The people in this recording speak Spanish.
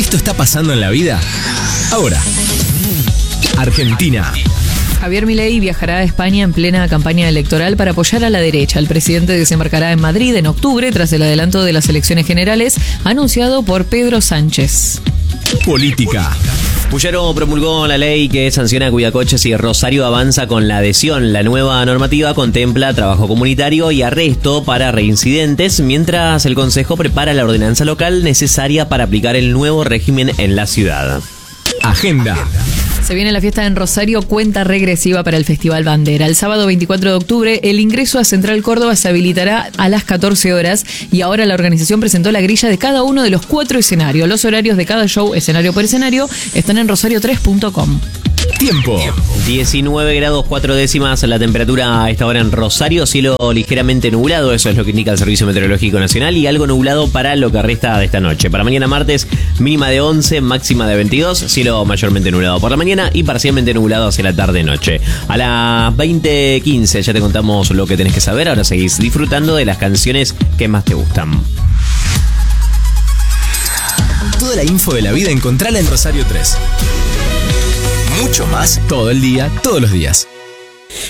Esto está pasando en la vida ahora. Argentina. Javier Milei viajará a España en plena campaña electoral para apoyar a la derecha. El presidente desembarcará en Madrid en octubre tras el adelanto de las elecciones generales anunciado por Pedro Sánchez. Política. Puyaro promulgó la ley que sanciona cuidacoches y Rosario avanza con la adhesión. La nueva normativa contempla trabajo comunitario y arresto para reincidentes, mientras el Consejo prepara la ordenanza local necesaria para aplicar el nuevo régimen en la ciudad. Agenda. Se viene la fiesta en Rosario, cuenta regresiva para el Festival Bandera. El sábado 24 de octubre, el ingreso a Central Córdoba se habilitará a las 14 horas y ahora la organización presentó la grilla de cada uno de los 4 escenarios. Los horarios de cada show, escenario por escenario, están en rosario3.com. Tiempo. 19 grados 4 décimas la temperatura a esta hora en Rosario, cielo ligeramente nublado, eso es lo que indica el Servicio Meteorológico Nacional, y algo nublado para lo que resta de esta noche. Para mañana martes, mínima de 11, máxima de 22, cielo mayormente nublado por la mañana y parcialmente nublado hacia la tarde-noche. A las 20:15 ya te contamos lo que tenés que saber, ahora seguís disfrutando de las canciones que más te gustan. Toda la info de la vida encontrala en Rosario 3. Mucho más todo el día, todos los días.